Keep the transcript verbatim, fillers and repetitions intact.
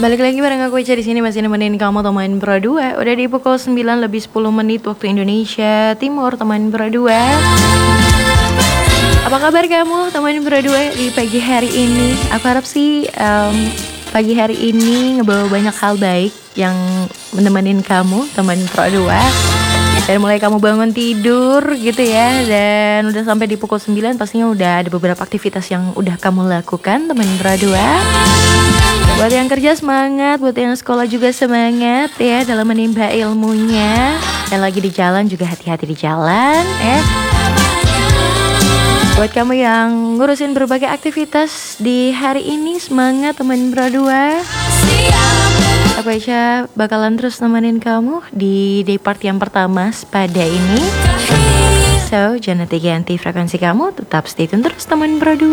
Balik lagi bareng aku Ica di sini masih nemenin kamu teman Pro dua. Udah di pukul sembilan lebih sepuluh menit waktu Indonesia Timur teman Pro dua. Apa kabar kamu teman Pro dua di pagi hari ini? Aku harap sih um, pagi hari ini ngebawa banyak hal baik yang menemenin kamu teman Pro dua. Dan mulai kamu bangun tidur gitu ya, dan udah sampai di pukul sembilan pastinya udah ada beberapa aktivitas yang udah kamu lakukan teman Pro dua. Buat yang kerja semangat, buat yang sekolah juga semangat ya dalam menimba ilmunya. Dan lagi di jalan juga hati-hati di jalan ya. Buat kamu yang ngurusin berbagai aktivitas di hari ini, semangat teman Pro dua. Aku Aisyah bakalan terus nemenin kamu di day part yang pertama pada ini. So, jangan ganti frekuensi kamu, tetap stay tune terus teman Pro dua.